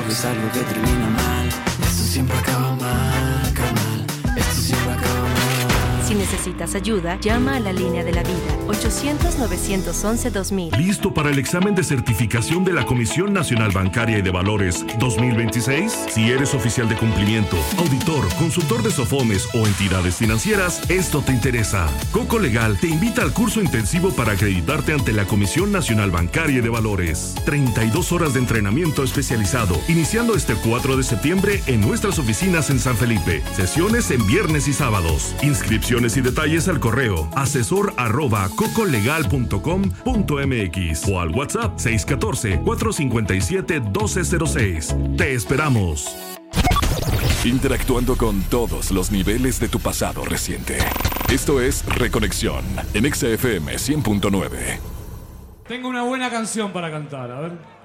todo es algo que termina mal. Esto siempre acaba mal, carnal. Esto siempre acaba mal. Si necesitas ayuda, llama a la línea de la vida, 800-911-2000. ¿Listo para el examen de certificación de la Comisión Nacional Bancaria y de Valores 2026? Si eres oficial de cumplimiento, auditor, consultor de SOFOMES o entidades financieras, esto te interesa. Coco Legal te invita al curso intensivo para acreditarte ante la Comisión Nacional Bancaria y de Valores. 32 horas de entrenamiento especializado, iniciando este 4 de septiembre en nuestras oficinas en San Felipe. Sesiones en viernes y sábados. Inscripciones y detalles al correo asesor@cocolegal.com.mx o al WhatsApp 614-457-1206. Te esperamos. Interactuando con todos los niveles de tu pasado reciente. Esto es Reconexión en XFM 100.9. Tengo una buena canción para cantar, a ver.